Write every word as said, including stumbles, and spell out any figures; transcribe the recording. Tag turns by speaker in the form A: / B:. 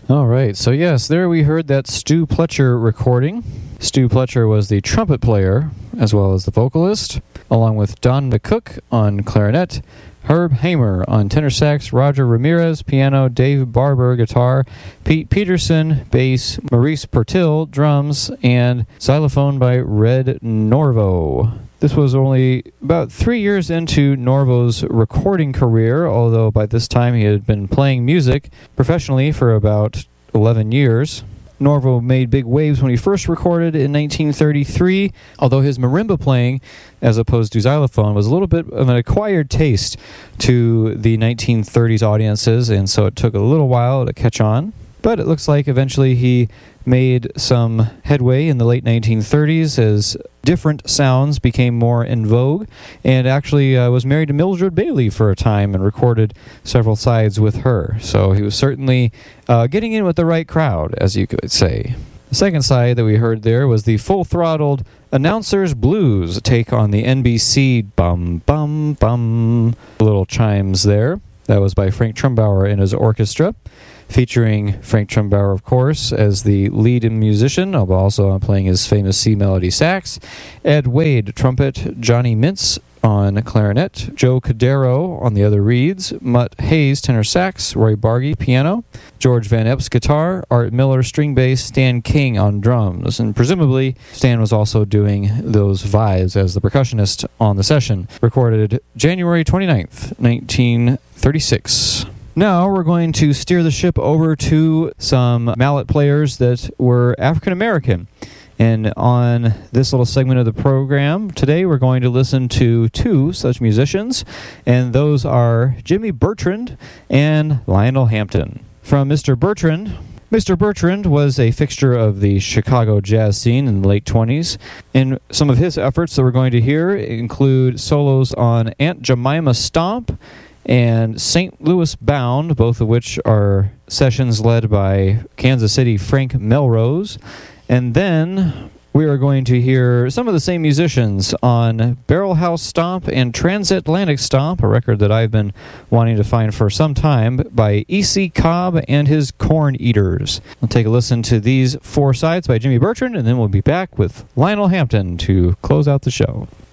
A: All right, so yes, there we heard that Stu Pletcher recording. Stu Pletcher was the trumpet player as well as the vocalist, along with Don McCook on clarinet, Herb Hamer on tenor sax, Roger Ramirez piano, Dave Barber guitar, Pete Peterson bass, Maurice Pertil drums, and xylophone by Red Norvo. This was only about three years into Norvo's recording career, although by this time he had been playing music professionally for about eleven years. Norvo made big waves when he first recorded in nineteen thirty-three, although his marimba playing, as opposed to xylophone, was a little bit of an acquired taste to the nineteen thirties audiences, and so it took a little while to catch on. But it looks like eventually he made some headway in the late nineteen thirties as different sounds became more in vogue, and actually uh, was married to Mildred Bailey for a time and recorded several sides with her. So he was certainly uh, getting in with the right crowd, as you could say. The second side that we heard there was the full-throttled Announcer's Blues take on the N B C bum bum bum little chimes there. That was by Frank Trumbauer and his orchestra, featuring Frank Trumbauer, of course, as the lead musician, also playing his famous C melody sax, Ed Wade, trumpet, Johnny Mintz on clarinet, Joe Cadero on the other reeds, Mutt Hayes, tenor sax, Roy Bargy, piano, George Van Epps, guitar, Art Miller, string bass, Stan King on drums. And presumably, Stan was also doing those vibes as the percussionist on the session. Recorded January twenty-ninth, nineteen thirty-six. Now we're going to steer the ship over to some mallet players that were African American. And on this little segment of the program today, we're going to listen to two such musicians, and those are Jimmy Bertrand and Lionel Hampton. From Mister Bertrand, Mister Bertrand was a fixture of the Chicago jazz scene in the late twenties, and some of his efforts that we're going to hear include solos on Aunt Jemima Stomp and Saint Louis Bound, both of which are sessions led by Kansas City Frank Melrose. And then we are going to hear some of the same musicians on Barrel House Stomp and Transatlantic Stomp, a record that I've been wanting to find for some time, by E C Cobb and his Corn Eaters. We'll take a listen to these four sides by Jimmy Bertrand, and then we'll be back with Lionel Hampton to close out the show.